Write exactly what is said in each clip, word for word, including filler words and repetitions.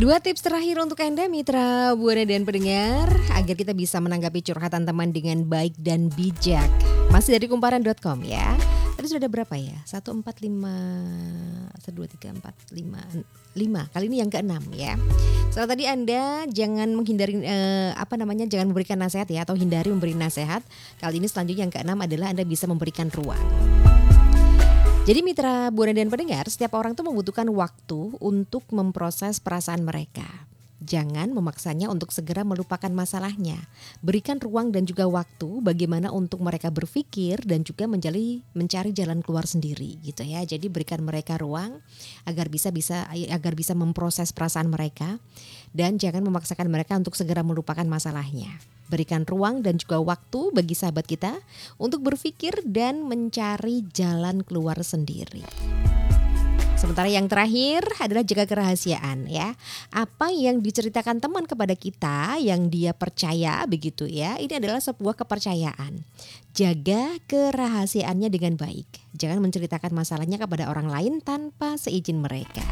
Dua tips terakhir untuk Anda mitra Buana dan pendengar agar kita bisa menanggapi curhatan teman dengan baik dan bijak. Masih dari kumparan dot com ya. Tadi sudah ada berapa ya? satu, empat, lima, satu, dua, tiga, empat, lima, lima. Kali ini yang keenam ya. Setelah tadi Anda jangan menghindari eh, apa namanya jangan memberikan nasihat ya atau hindari memberi nasihat. Kali ini selanjutnya yang keenam adalah Anda bisa memberikan ruang. Jadi mitra Buana dan pendengar, setiap orang tuh membutuhkan waktu untuk memproses perasaan mereka. Jangan memaksanya untuk segera melupakan masalahnya. Berikan ruang dan juga waktu bagaimana untuk mereka berpikir dan juga menjali, mencari jalan keluar sendiri gitu ya. Jadi berikan mereka ruang agar bisa bisa agar bisa memproses perasaan mereka dan jangan memaksakan mereka untuk segera melupakan masalahnya. Berikan ruang dan juga waktu bagi sahabat kita untuk berpikir dan mencari jalan keluar sendiri. Sementara yang terakhir adalah jaga kerahasiaan ya. Apa yang diceritakan teman kepada kita yang dia percaya begitu ya. Ini adalah sebuah kepercayaan. Jaga kerahasiaannya dengan baik. Jangan menceritakan masalahnya kepada orang lain tanpa seizin mereka.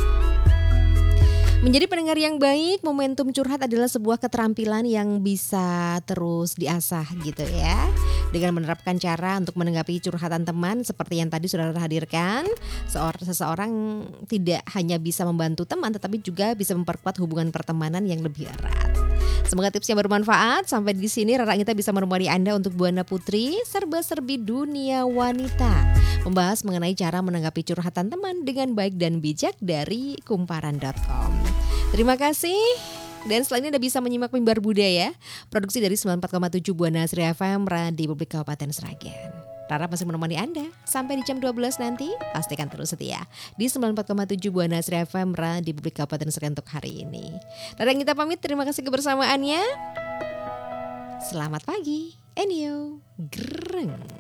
Menjadi pendengar yang baik, momentum curhat adalah sebuah keterampilan yang bisa terus diasah gitu ya. Dengan menerapkan cara untuk menanggapi curhatan teman seperti yang tadi sudah hadirkan, seseorang tidak hanya bisa membantu teman tetapi juga bisa memperkuat hubungan pertemanan yang lebih erat. Semoga tipsnya bermanfaat. Sampai di sini Rara Anggita bisa menemani Anda untuk Buana Putri serba-serbi dunia wanita, membahas mengenai cara menanggapi curhatan teman dengan baik dan bijak dari kumparan dot com. Terima kasih. Dan selanjutnya Anda bisa menyimak Mimbar Budaya, produksi dari sembilan puluh empat koma tujuh Buana Asri F M, Radio Publik Kabupaten Sragen. Rara masih menemani Anda sampai di jam dua belas nanti. Pastikan terus setia di sembilan puluh empat koma tujuh Buana Asri F M, Radio Publik Kabupaten Sragen untuk hari ini. Rara kita pamit, terima kasih kebersamaannya. Selamat pagi, Enyo, Greng.